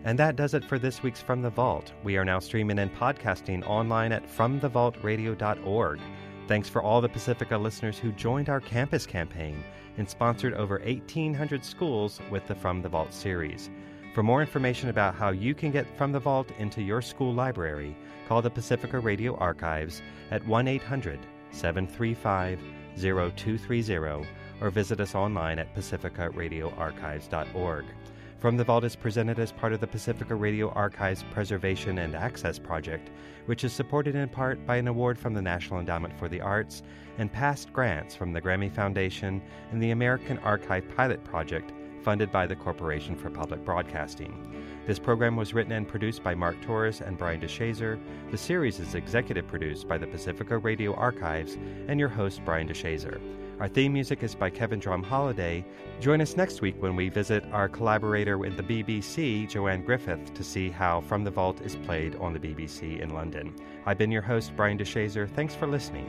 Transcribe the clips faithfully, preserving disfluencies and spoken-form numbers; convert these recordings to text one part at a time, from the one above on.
And that does it for this week's From the Vault. We are now streaming and podcasting online at from the vault radio dot org. Thanks for all the Pacifica listeners who joined our campus campaign and sponsored over eighteen hundred schools with the From the Vault series. For more information about how you can get From the Vault into your school library, call the Pacifica Radio Archives at one eight hundred seven three five zero two three zero or visit us online at pacifica radio archives dot org. From the Vault is presented as part of the Pacifica Radio Archives Preservation and Access Project, which is supported in part by an award from the National Endowment for the Arts and past grants from the Grammy Foundation and the American Archive Pilot Project, funded by the Corporation for Public Broadcasting. This program was written and produced by Mark Torres and Brian DeShazer. The series is executive produced by the Pacifica Radio Archives and your host, Brian DeShazer. Our theme music is by Kevin Drum Holiday. Join us next week when we visit our collaborator with the B B C, Joanne Griffith, to see how From the Vault is played on the B B C in London. I've been your host, Brian DeShazer. Thanks for listening.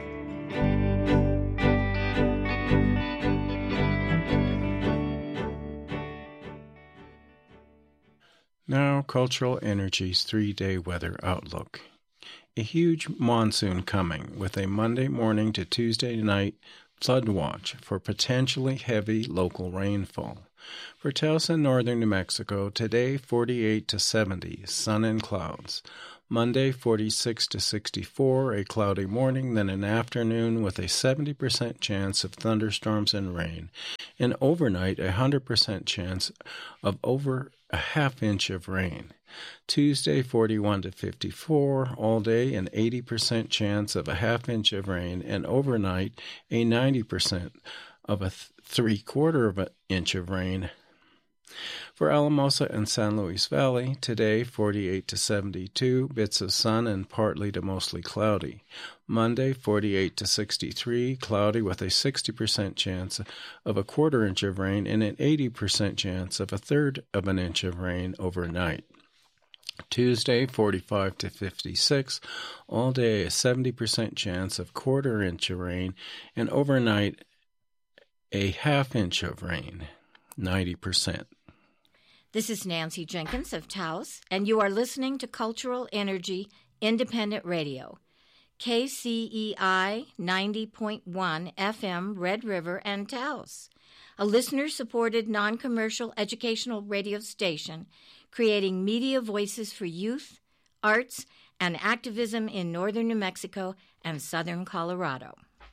Now, Cultural Energy's three-day weather outlook. A huge monsoon coming with a Monday morning to Tuesday night flood watch for potentially heavy local rainfall. For Taos and northern New Mexico, today forty-eight to seventy, sun and clouds. Monday forty-six to sixty-four, a cloudy morning, then an afternoon with a seventy percent chance of thunderstorms and rain. And overnight, a one hundred percent chance of over a half inch of rain. Tuesday, forty-one to fifty-four, all day, an eighty percent chance of a half inch of rain, and overnight, a ninety percent of a th- three-quarter of an inch of rain. For Alamosa and San Luis Valley, today, forty-eight to seventy-two, bits of sun and partly to mostly cloudy. Monday, forty-eight to sixty-three, cloudy with a sixty percent chance of a quarter inch of rain and an eighty percent chance of a third of an inch of rain overnight. Tuesday, forty-five to fifty-six, all day a seventy percent chance of quarter inch of rain, and overnight a half inch of rain, ninety percent. This is Nancy Jenkins of Taos, and you are listening to Cultural Energy Independent Radio, K C E I ninety point one F M, Red River and Taos, a listener-supported non-commercial educational radio station creating media voices for youth, arts, and activism in northern New Mexico and southern Colorado.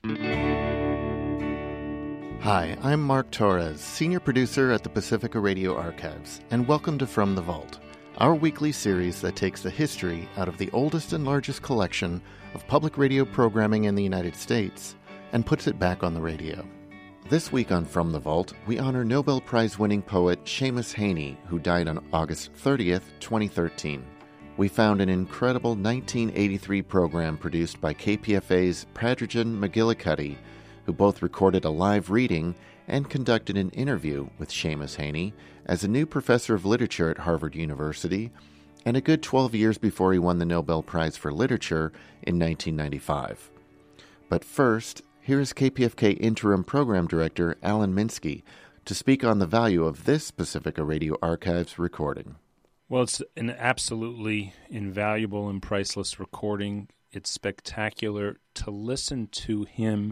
Hi, I'm Mark Torres, Senior Producer at the Pacifica Radio Archives, and welcome to From the Vault, our weekly series that takes the history out of the oldest and largest collection of public radio programming in the United States and puts it back on the radio. This week on From the Vault, we honor Nobel Prize-winning poet Seamus Heaney, who died on August thirtieth, twenty thirteen. We found an incredible nineteen eighty-three program produced by K P F A's Pradrijan McGillicuddy, who both recorded a live reading and conducted an interview with Seamus Heaney as a new professor of literature at Harvard University, and a good twelve years before he won the Nobel Prize for Literature in nineteen ninety-five. But first, here is K P F K Interim Program Director Alan Minsky to speak on the value of this Pacifica Radio Archives recording. Well, it's an absolutely invaluable and priceless recording. It's spectacular to listen to him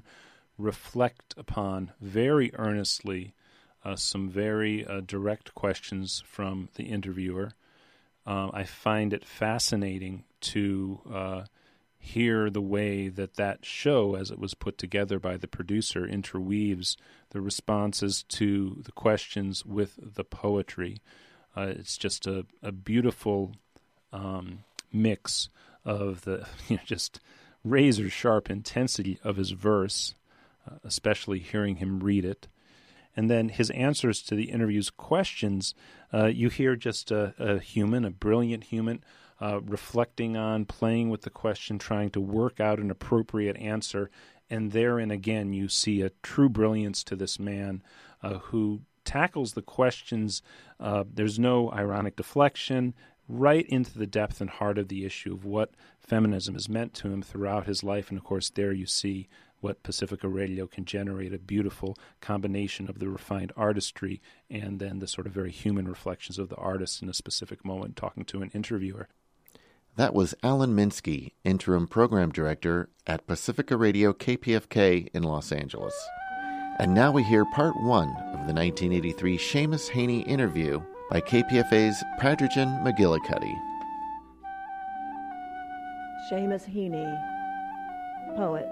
reflect upon very earnestly uh, some very uh, direct questions from the interviewer. Uh, I find it fascinating to uh, hear the way that that show, as it was put together by the producer, interweaves the responses to the questions with the poetry. Uh, it's just a, a beautiful um, mix of the you know, just razor-sharp intensity of his verse, uh, especially hearing him read it. And then his answers to the interview's questions, uh, you hear just a, a human, a brilliant human, uh, reflecting on, playing with the question, trying to work out an appropriate answer. And therein, again, you see a true brilliance to this man uh, who tackles the questions. Uh, there's no ironic deflection, right into the depth and heart of the issue of what feminism has meant to him throughout his life. And, of course, there you see what Pacifica Radio can generate, a beautiful combination of the refined artistry and then the sort of very human reflections of the artist in a specific moment talking to an interviewer. That was Alan Minsky, Interim Program Director at Pacifica Radio K P F K in Los Angeles. And now we hear part one of the nineteen eighty-three Seamus Heaney interview by K P F A's Pradrijan McGillicuddy. Seamus Heaney, poet.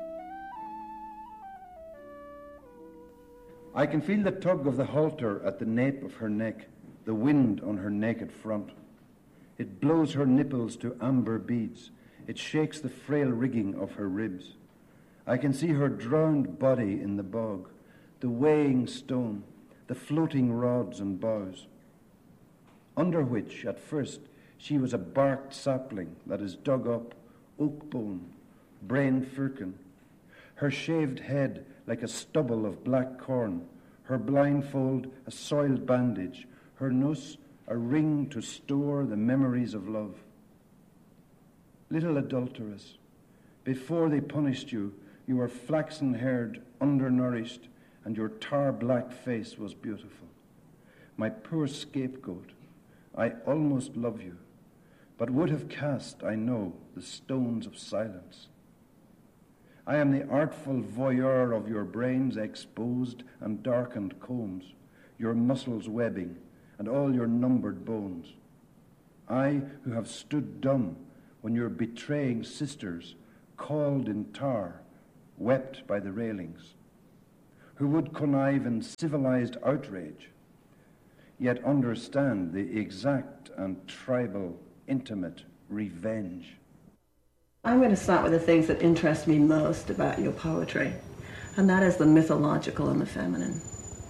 I can feel the tug of the halter at the nape of her neck, the wind on her naked front. It blows her nipples to amber beads. It shakes the frail rigging of her ribs. I can see her drowned body in the bog, the weighing stone, the floating rods and boughs, under which, at first, she was a barked sapling that is dug up, oak bone, brain firkin, her shaved head like a stubble of black corn, her blindfold a soiled bandage, her nose a ring to store the memories of love. Little adulteress, before they punished you, you were flaxen-haired, undernourished, and your tar-black face was beautiful. My poor scapegoat, I almost love you, but would have cast, I know, the stones of silence. I am the artful voyeur of your brain's exposed and darkened combs, your muscles webbing, and all your numbered bones. I, who have stood dumb when your betraying sisters, called in tar, wept by the railings, who would connive in civilized outrage, yet understand the exact and tribal, intimate revenge. I'm going to start with the things that interest me most about your poetry, and that is the mythological and the feminine.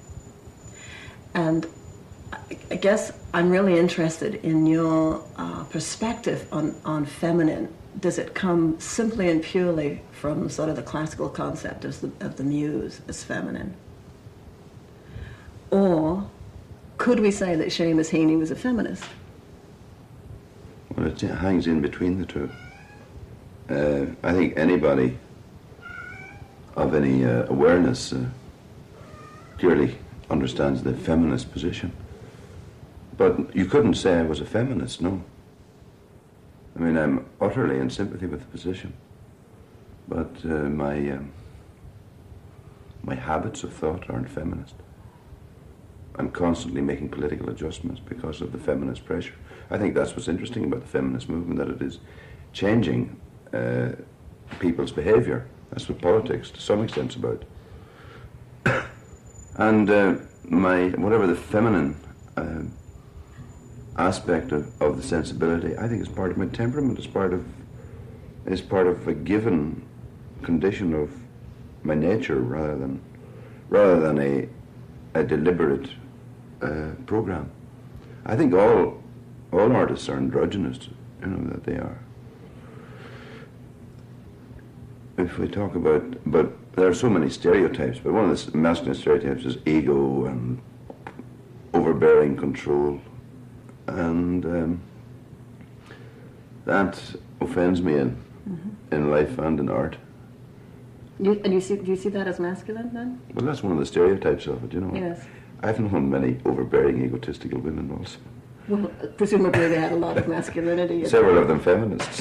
And I guess I'm really interested in your uh, perspective on, on feminine. Does it come simply and purely from sort of the classical concept of the, of the muse as feminine? Or could we say that Seamus Heaney was a feminist? Well, it hangs in between the two. Uh, I think anybody of any uh, awareness uh, clearly understands the feminist position. But you couldn't say I was a feminist, no. I mean, I'm utterly in sympathy with the position. But uh, my um, my habits of thought aren't feminist. I'm constantly making political adjustments because of the feminist pressure. I think that's what's interesting about the feminist movement, that it is changing uh, people's behavior. That's what politics, to some extent, is about. And uh, my whatever the feminine uh, aspect of, of the sensibility, I think is part of my temperament. It's part of is part of a given condition of my nature, rather than rather than a a deliberate uh, program. I think all all artists are androgynous, you know that they are. If we talk about, but there are so many stereotypes, but one of the masculine stereotypes is ego and overbearing control, and um, that offends me in mm-hmm. in life and in art. You, and you see, do you see that as masculine then? Well, that's one of the stereotypes of it, you know. Yes. I've known many overbearing, egotistical women also. Well, presumably they had a lot of masculinity. Several of them feminists.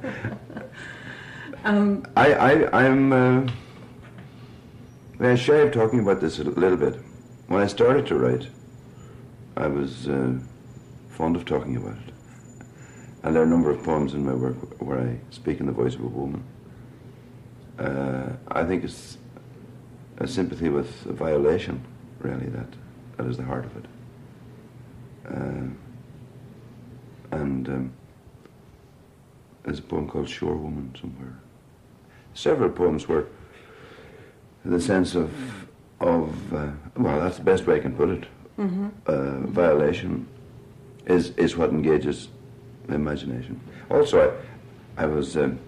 um, I, I, I'm uh, I'm shy of talking about this a little bit. When I started to write, I was uh, fond of talking about it. And there are a number of poems in my work where I speak in the voice of a woman. Uh, I think it's a sympathy with a violation, really, that, that is the heart of it. Uh, and um, there's a poem called Shore Woman somewhere. Several poems where the sense of, of uh, well, that's the best way I can put it. Mm-hmm. Uh, violation is, is what engages the imagination. Also, I, I was... Um,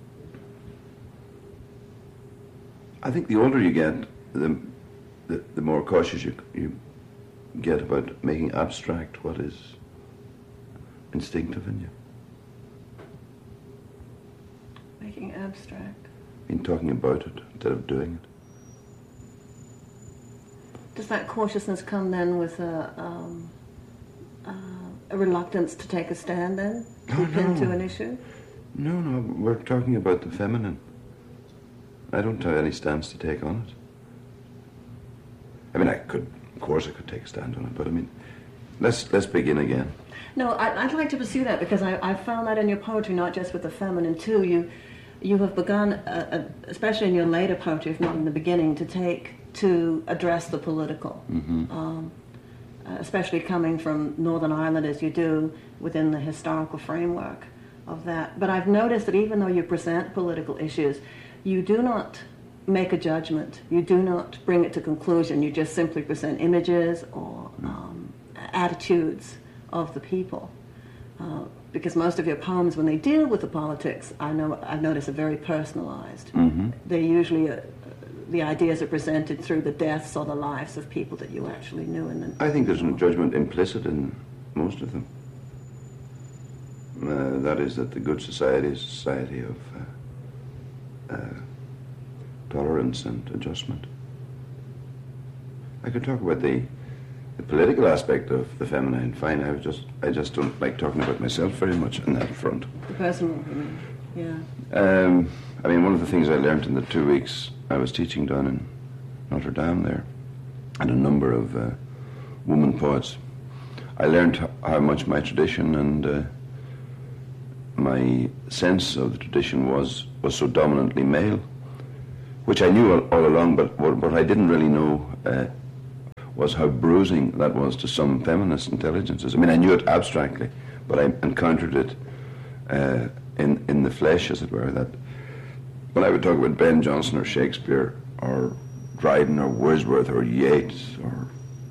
I think the older you get, the, the the more cautious you you get about making abstract what is instinctive in you. Making abstract. in talking about it instead of doing it. Does that cautiousness come then with a, um, uh, a reluctance to take a stand then? Oh, Deep no. into an issue? No, no, we're talking about the feminine. I don't have any stance to take on it. I mean, I could, of course I could take a stand on it, but I mean, let's let's begin again. No, I, I'd like to pursue that because I, I found that in your poetry, not just with the feminine too. You you have begun, uh, uh, especially in your later poetry, if not in the beginning, to take, to address the political. Mm-hmm. Um, uh, especially coming from Northern Ireland as you do within the historical framework of that. But I've noticed that even though you present political issues, you do not make a judgment. You do not bring it to conclusion. You just simply present images or um, attitudes of the people. Uh, because most of your poems, when they deal with the politics, I know I've noticed are very personalized. Mm-hmm. They usually, uh, the ideas are presented through the deaths or the lives of people that you actually knew. In the I think there's a judgment implicit in most of them. Uh, that is that the good society is a society of uh, uh, tolerance and adjustment. I could talk about the, the political aspect of the feminine. Fine, I was just I just don't like talking about myself very much on that front. the personal, I mean, yeah. Um, I mean, one of the things I learned in the two weeks I was teaching down in Notre Dame there, and a number of uh, women poets, I learned h- how much my tradition and uh, my sense of the tradition was was so dominantly male, which I knew all, all along, but what, what I didn't really know uh, was how bruising that was to some feminist intelligences. I mean, I knew it abstractly, but I encountered it uh, in in the flesh, as it were, that when I would talk about Ben Jonson or Shakespeare or Dryden or Wordsworth or Yeats or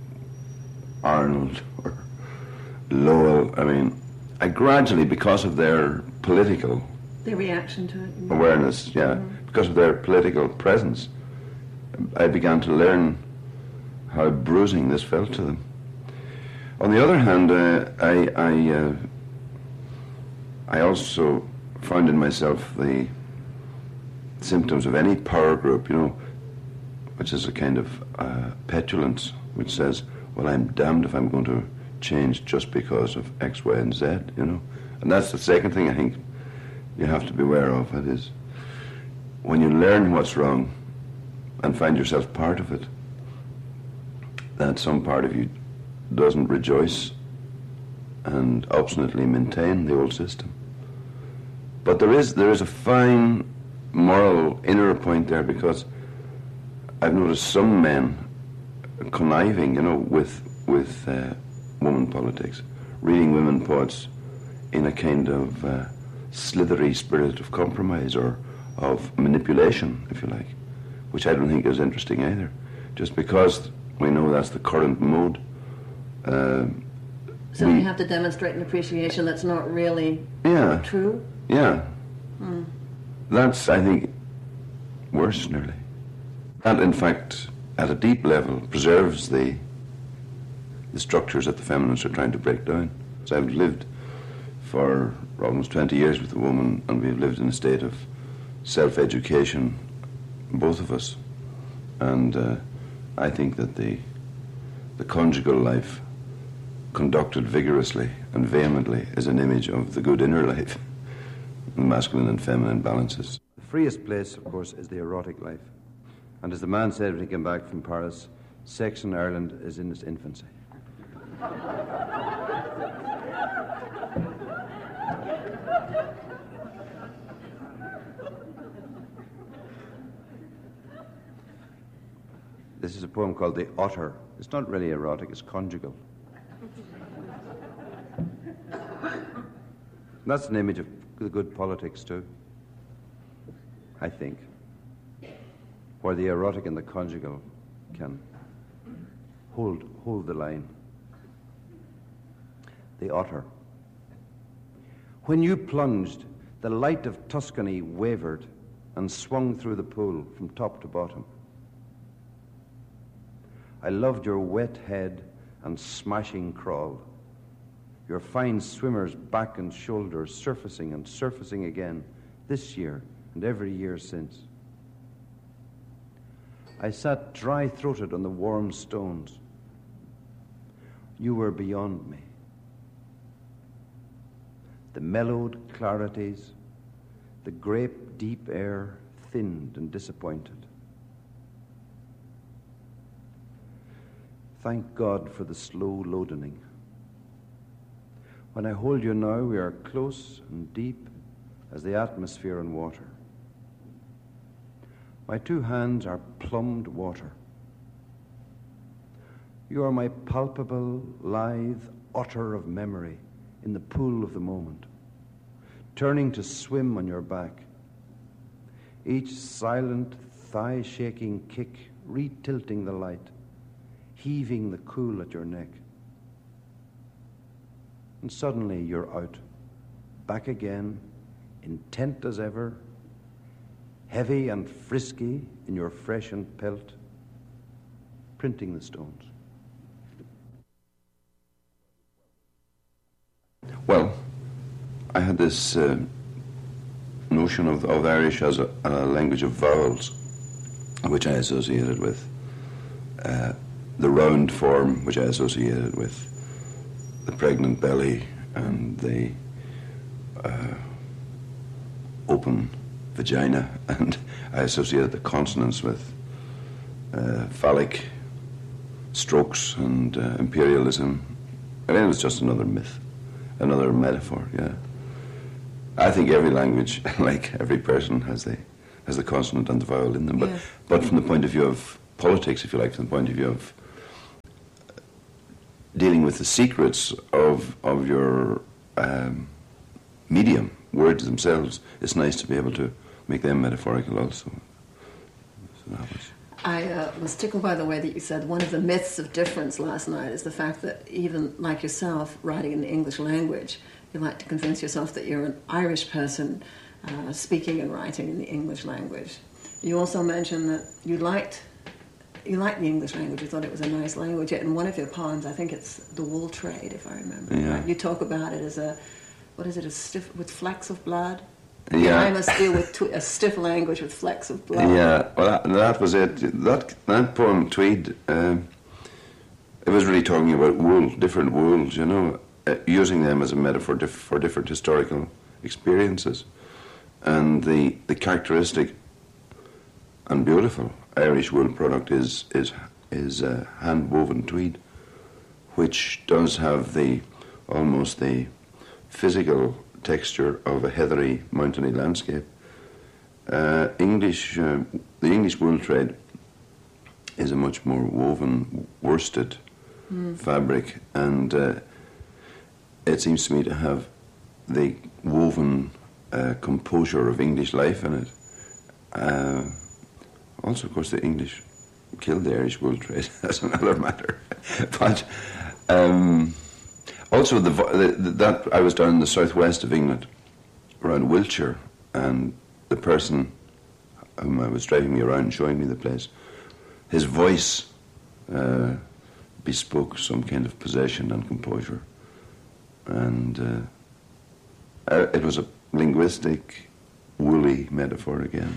Arnold or Lowell, I mean, I gradually, because of their political The reaction to it. you mean? awareness, yeah, Mhm. because of their political presence, I began to learn how bruising this felt to them. On the other hand, uh, I I, uh, I also found in myself the symptoms of any power group, you know, which is a kind of uh, petulance, which says, well, I'm damned if I'm going to change just because of X, Y, and Z, you know. And that's the second thing I think you have to be aware of. It is when you learn what's wrong and find yourself part of it, that some part of you doesn't rejoice and obstinately maintain the old system. But there is there is a fine moral inner point there, because I've noticed some men conniving, you know, with with uh, woman politics, reading women poets in a kind of uh, slithery spirit of compromise or of manipulation, if you like, which I don't think is interesting either. Just because we know that's the current mode. Uh, So we, you have to demonstrate an appreciation that's not really yeah, true? yeah. Mm. That's, I think, worse nearly. That, in fact, at a deep level, preserves the the structures that the feminists are trying to break down. So I've lived for almost twenty years with a woman, and we've lived in a state of self-education, both of us. And uh, I think that the the conjugal life, conducted vigorously and vehemently, is an image of the good inner life, masculine and feminine balances. The freest place, of course, is the erotic life. And as the man said when he came back from Paris, sex in Ireland is in its infancy. This is a poem called The Otter. It's not really erotic, it's conjugal. That's an image of the good politics too, I think, where the erotic and the conjugal can hold hold the line. The Otter. When you plunged, the light of Tuscany wavered and swung through the pool from top to bottom. I loved your wet head and smashing crawl, your fine swimmer's back and shoulders surfacing and surfacing again this year and every year since. I sat dry-throated on the warm stones. You were beyond me. The mellowed clarities, the grape deep air, thinned and disappointed. Thank God for the slow loadening. When I hold you now, we are close and deep as the atmosphere and water. My two hands are plumbed water. You are my palpable, lithe otter of memory in the pool of the moment, turning to swim on your back. Each silent, thigh-shaking kick retilting the light, heaving the cool at your neck. And suddenly you're out, back again, intent as ever, heavy and frisky in your freshened pelt, printing the stones. Well, I had this uh, notion of, of Irish as a, a language of vowels, which I associated with uh, the round form, which I associated with the pregnant belly and the uh, open vagina, and I associated the consonants with uh, phallic strokes and uh, imperialism. I mean, it was just another myth, another metaphor, yeah. I think every language, like every person, has the has the consonant and the vowel in them. But yes. but from the point of view of politics, if you like, from the point of view of dealing with the secrets of of your um, medium, words themselves, it's nice to be able to make them metaphorical also. So that was. I uh, was tickled by the way that you said one of the myths of difference last night is the fact that even like yourself, writing in the English language, you like to convince yourself that you're an Irish person uh, speaking and writing in the English language. You also mentioned that you liked you liked the English language. You thought it was a nice language. In one of your poems, I think it's The Wool Trade, if I remember yeah. right, you talk about it as a, what is it, a stiff, with flecks of blood? Yeah. I must deal with tw- a stiff language with flecks of blood. Yeah, well, that, that was it. That that poem, Tweed, um, it was really talking about wool, different wools, you know, uh, using them as a metaphor diff- for different historical experiences. And the, the characteristic and beautiful Irish wool product is is is uh, hand-woven tweed, which does have the almost the physical texture of a heathery, mountainy landscape. Uh, English, uh, the English wool trade is a much more woven, worsted mm. fabric, and uh, it seems to me to have the woven uh, composure of English life in it. Uh, also, of course, the English killed the Irish wool trade. That's another matter. But um, also, the, the, that I was down in the southwest of England, around Wiltshire, and the person whom I was driving me around, showing me the place, his voice uh, bespoke some kind of possession and composure, and uh, it was a linguistic, woolly metaphor again.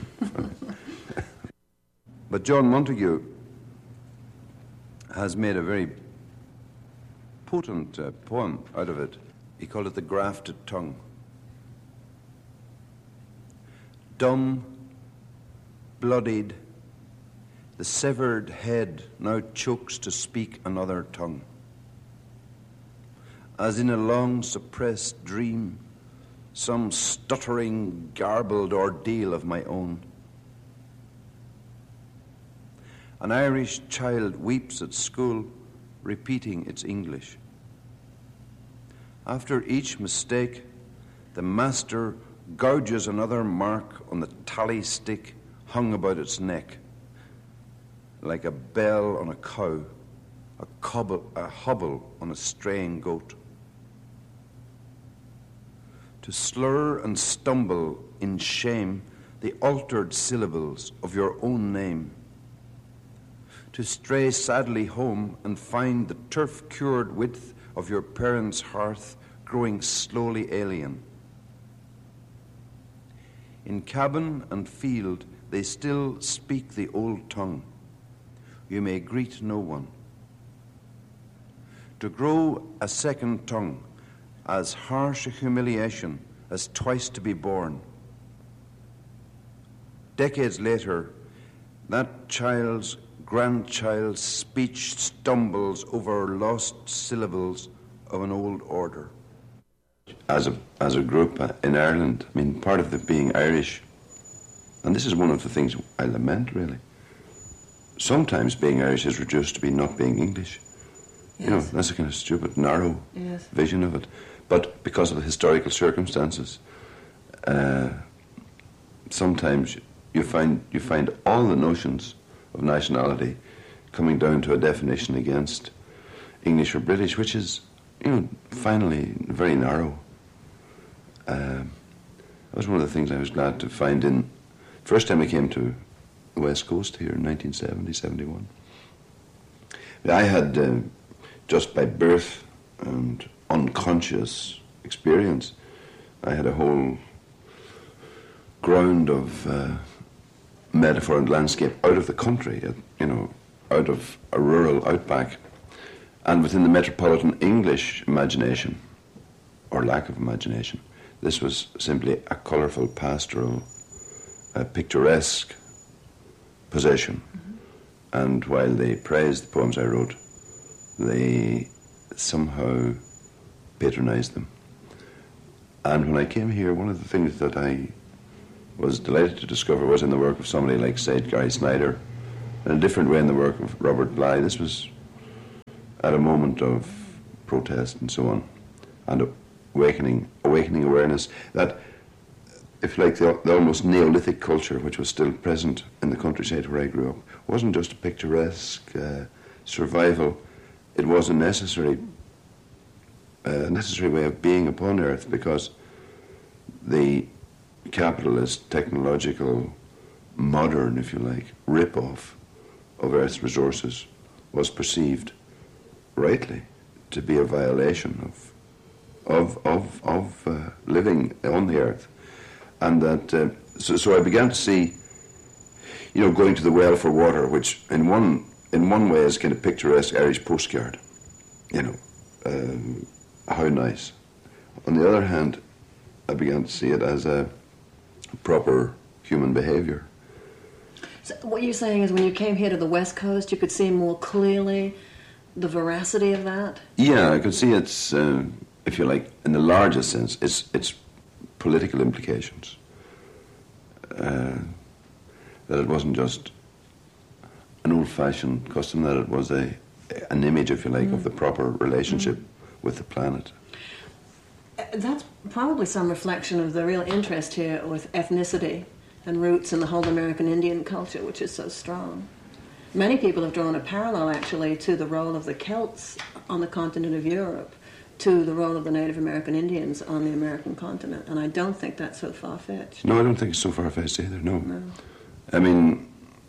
But John Montague has made a very potent uh, poem out of it. He called it The Grafted Tongue. Dumb, bloodied, the severed head now chokes to speak another tongue. As in a long suppressed dream, some stuttering, garbled ordeal of my own. An Irish child weeps at school, repeating its English. After each mistake, the master gouges another mark on the tally stick hung about its neck, like a bell on a cow, a, cobble, a hobble on a straying goat. To slur and stumble in shame the altered syllables of your own name, to stray sadly home and find the turf-cured width of your parents' hearth growing slowly alien. In cabin and field, they still speak the old tongue, you may greet no one. To grow a second tongue, as harsh a humiliation as twice to be born. Decades later, that child's grandchild's speech stumbles over lost syllables of an old order. As a as a group uh, in Ireland, I mean, part of the being Irish, and this is one of the things I lament, really. Sometimes being Irish is reduced to be not being English. Yes. You know, that's a kind of stupid, narrow yes. vision of it. But because of the historical circumstances, uh, sometimes you find you find all the notions of nationality coming down to a definition against English or British, which is, you know, finally very narrow. Uh, that was one of the things I was glad to find in first time I came to the West Coast here in nineteen seventy, seventy-one. I had, uh, just by birth and unconscious experience, I had a whole ground of uh, metaphor and landscape out of the country, uh, you know, out of a rural outback, and within the metropolitan English imagination, or lack of imagination, this was simply a colourful, pastoral, uh, picturesque possession. Mm-hmm. And while they praised the poems I wrote, they somehow patronised them. And when I came here, one of the things that I was delighted to discover was in the work of somebody like, say, Gary Snyder, in a different way in the work of Robert Bly. This was at a moment of protest and so on, and awakening, awakening awareness that, if you like, the, the almost Neolithic culture which was still present in the countryside where I grew up wasn't just a picturesque uh, survival. It was a necessary, uh, necessary way of being upon Earth, because the capitalist, technological, modern, if you like, rip-off of Earth's resources was perceived, rightly, to be a violation of of of of uh, living on the Earth, and that uh, so, so I began to see, you know, going to the well for water, which in one in one way is kind of picturesque Irish postcard, you know, uh, how nice. On the other hand, I began to see it as a proper human behaviour. So what you're saying is, when you came here to the West Coast, you could see more clearly the veracity of that? Yeah, I could see its, uh, if you like, in the largest sense, its its political implications. Uh, that it wasn't just an old-fashioned custom, that it was a an image, if you like, mm. of the proper relationship mm. with the planet. That's probably some reflection of the real interest here with ethnicity and roots in the whole American Indian culture, which is so strong. Many people have drawn a parallel, actually, to the role of the Celts on the continent of Europe, to the role of the Native American Indians on the American continent, and I don't think that's so far-fetched. No, I don't think it's so far-fetched either, no. no. I mean,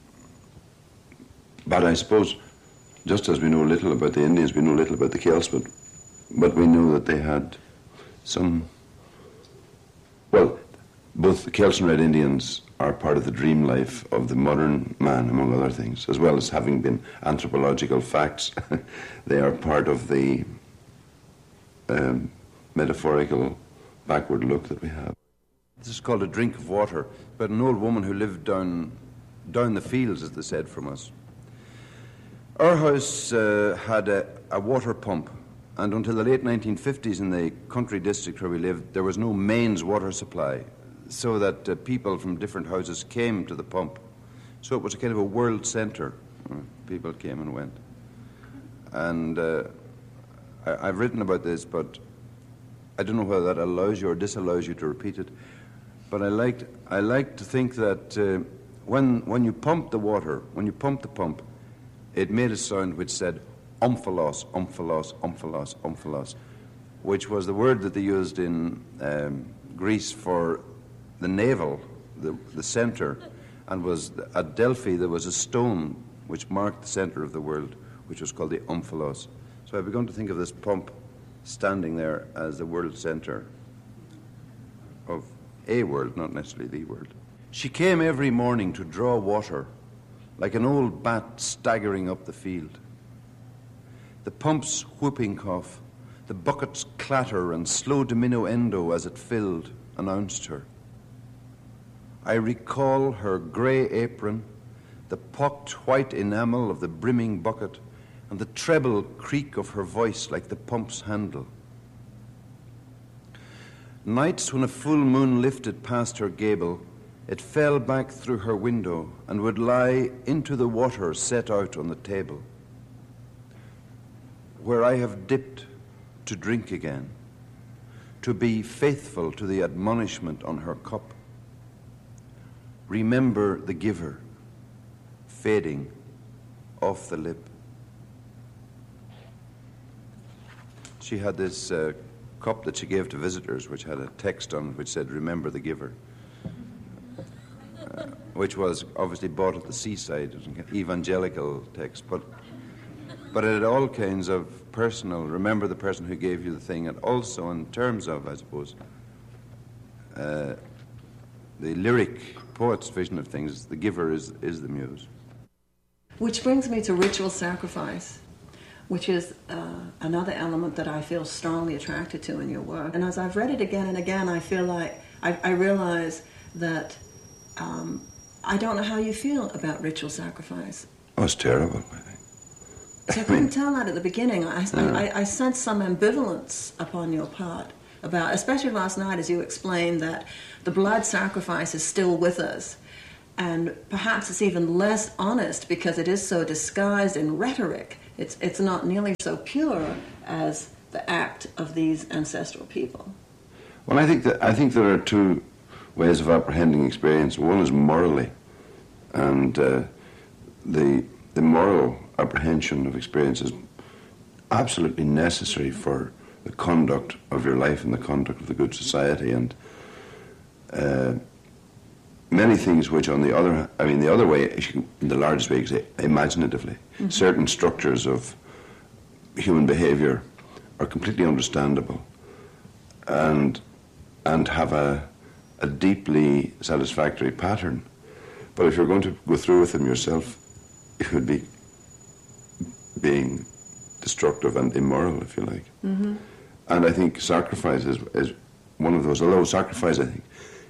but I suppose, just as we know little about the Indians, we know little about the Celts, but, but we know that they had some, well, both the Celts and Red Indians are part of the dream life of the modern man, among other things, as well as having been anthropological facts. They are part of the um, metaphorical backward look that we have. This is called A Drink of Water, but an old woman who lived down down the fields, as they said, from us. Our house uh, had a, a water pump, and until the late nineteen fifties in the country district where we lived, there was no mains water supply, so that uh, people from different houses came to the pump. So it was a kind of a world centre. People came and went. And uh, I, I've written about this, but I don't know whether that allows you or disallows you to repeat it. But I liked, I like to think that uh, when when you pump the water, when you pump the pump, it made a sound which said omphalos, omphalos, omphalos, omphalos, which was the word that they used in um, Greece for the navel, the, the centre, and was at Delphi there was a stone which marked the centre of the world, which was called the omphalos. So I've begun to think of this pump standing there as the world centre of a world, not necessarily the world. She came every morning to draw water like an old bat staggering up the field. The pump's whooping cough, the bucket's clatter and slow diminuendo as it filled, announced her. I recall her grey apron, the pocked white enamel of the brimming bucket, and the treble creak of her voice like the pump's handle. Nights when a full moon lifted past her gable, it fell back through her window and would lie into the water set out on the table, where I have dipped to drink again, to be faithful to the admonishment on her cup. Remember the giver, fading off the lip. She had this uh, cup that she gave to visitors, which had a text on it which said, "Remember the giver," uh, which was obviously bought at the seaside. It was an evangelical text, but but it had all kinds of personal, remember the person who gave you the thing, and also in terms of, I suppose, uh, the lyric poet's vision of things, the giver is, is the muse. Which brings me to ritual sacrifice, which is uh, another element that I feel strongly attracted to in your work. And as I've read it again and again, I feel like I, I realize that um, I don't know how you feel about ritual sacrifice. Oh, it's terrible, I think. So I couldn't tell that at the beginning. I, Yeah. I, I sensed some ambivalence upon your part about, especially last night as you explained that the blood sacrifice is still with us. And perhaps it's even less honest because it is so disguised in rhetoric. It's it's not nearly so pure as the act of these ancestral people. Well, I think that I think there are two ways of apprehending experience. One is morally, and uh, the the moral apprehension of experience is absolutely necessary for the conduct of your life and the conduct of the good society. And uh, many things which, on the other, I mean, the other way, in the largest way, you could say, imaginatively, mm-hmm. certain structures of human behavior are completely understandable and and have a a deeply satisfactory pattern. But if you're going to go through with them yourself, it would be being destructive and immoral, if you like. Mm-hmm. And I think sacrifice is, is one of those. Although sacrifice, I think,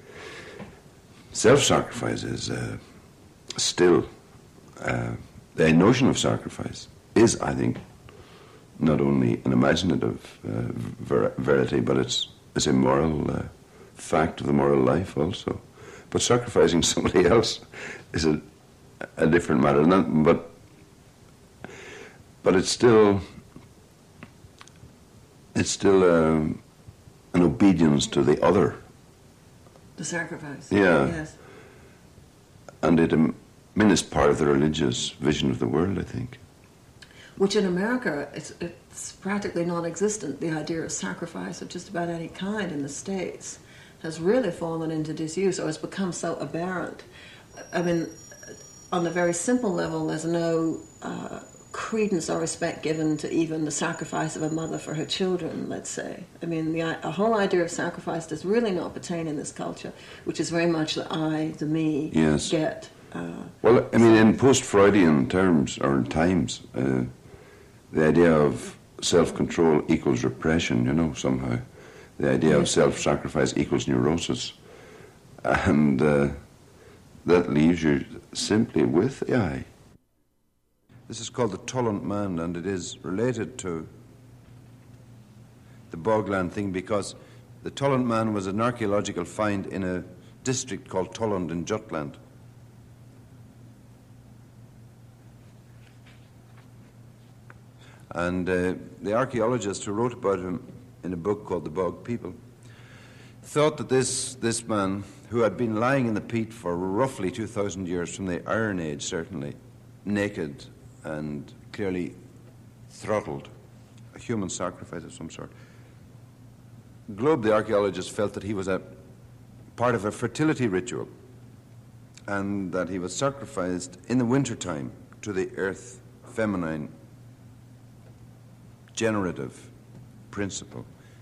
self-sacrifice is uh, still, uh, the notion of sacrifice is, I think, not only an imaginative uh, ver- verity, but it's, it's a moral uh, fact of the moral life also. But sacrificing somebody else is a, a different matter. Not, but but it's still it's still um, an obedience to the other. The sacrifice. Yeah. Yes. And it, um, I mean, it's part of the religious vision of the world, I think. Which in America, it's, it's practically non-existent. The idea of sacrifice of just about any kind in the States has really fallen into disuse or has become so aberrant. I mean, on the very simple level, there's no uh, credence or respect given to even the sacrifice of a mother for her children, let's say. I mean, the a whole idea of sacrifice does really not pertain in this culture, which is very much the I, the me, yes. get. Uh, well, I mean, in post-Freudian terms, or in times, uh, the idea of self-control equals repression, you know, somehow. The idea yes. of self-sacrifice equals neurosis. And uh, that leaves you simply with the I. This is called the Tullant Man, and it is related to the Bogland thing because the Tullant Man was an archaeological find in a district called Tulland in Jutland. And uh, the archaeologist who wrote about him in a book called The Bog People thought that this, this man, who had been lying in the peat for roughly two thousand years, from the Iron Age certainly, naked and clearly throttled, a human sacrifice of some sort. Globe, the archaeologist, felt that he was a part of a fertility ritual and that he was sacrificed in the wintertime to the earth feminine generative principle.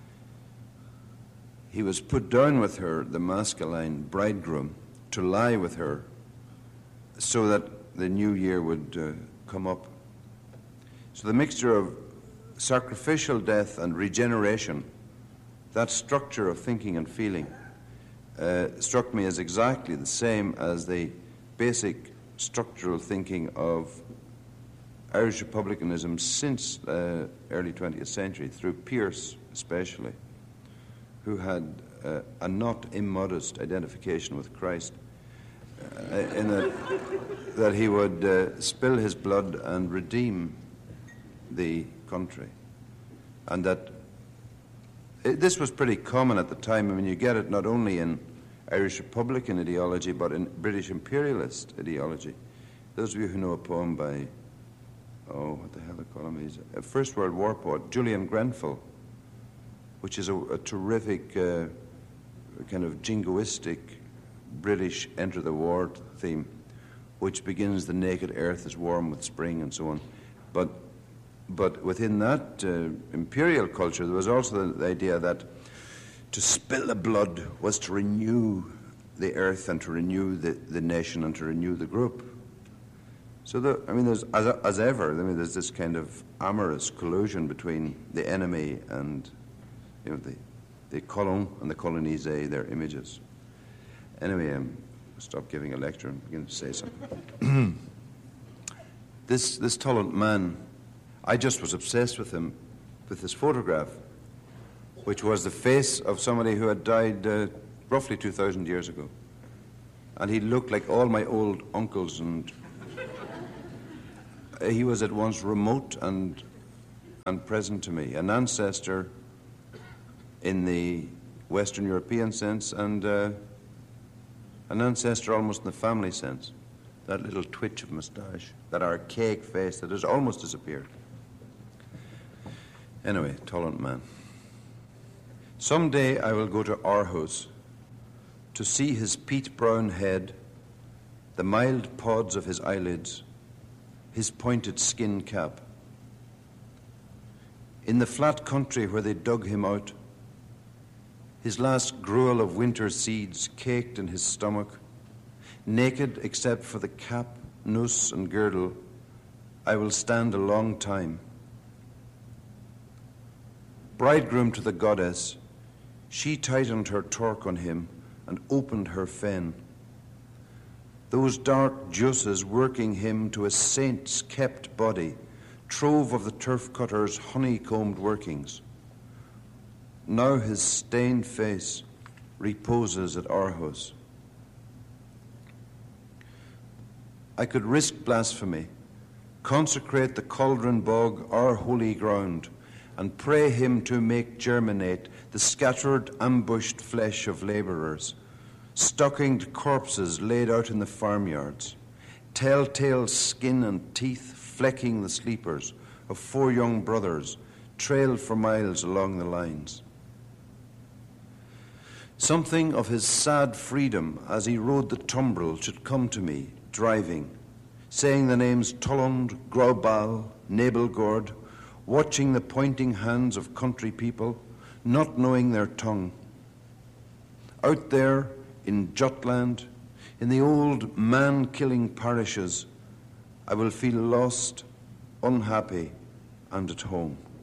He was put down with her, the masculine bridegroom, to lie with her so that the new year would uh, come up. So the mixture of sacrificial death and regeneration, that structure of thinking and feeling, uh, struck me as exactly the same as the basic structural thinking of Irish republicanism since uh, early twentieth century, through Pearse especially, who had uh, a not immodest identification with Christ, uh, in that, that he would uh, spill his blood and redeem the country. And that it, this was pretty common at the time. I mean, you get it not only in Irish Republican ideology, but in British imperialist ideology. Those of you who know a poem by, oh, what the hell they call him? He's a First World War poet, Julian Grenfell, which is a, a terrific uh, kind of jingoistic British enter the war theme, which begins, the naked earth is warm with spring and so on. But but within that uh, imperial culture, there was also the, the idea that to spill the blood was to renew the earth and to renew the, the nation and to renew the group. So, the, I mean, there's, as, as ever, I mean, there's this kind of amorous collusion between the enemy and, you know, the, the colon and the colonisé, their images. Anyway, um, stop giving a lecture and begin to say something. this, this Tullant man, I just was obsessed with him, with his photograph, which was the face of somebody who had died uh, roughly two thousand years ago. And he looked like all my old uncles, and he was at once remote and, and present to me, an ancestor in the Western European sense, and uh, an ancestor almost in the family sense. That little twitch of moustache, that archaic face that has almost disappeared. Anyway, Tullant man. Someday I will go to Aarhus to see his peat-brown head, the mild pods of his eyelids, his pointed skin cap. In the flat country where they dug him out, his last gruel of winter seeds caked in his stomach, naked except for the cap, noose, and girdle, I will stand a long time. Bridegroom to the goddess, she tightened her torque on him and opened her fen. Those dark juices working him to a saint's kept body, trove of the turf cutter's honeycombed workings. Now his stained face reposes at Aarhus. I could risk blasphemy, consecrate the cauldron bog our holy ground, and pray him to make germinate the scattered, ambushed flesh of labourers, stockinged corpses laid out in the farmyards, telltale skin and teeth flecking the sleepers of four young brothers trailed for miles along the lines. Something of his sad freedom as he rode the tumbril should come to me, driving, saying the names Tulland, Graubal, Nablegord, watching the pointing hands of country people, not knowing their tongue. Out there in Jutland, in the old man-killing parishes, I will feel lost, unhappy, and at home.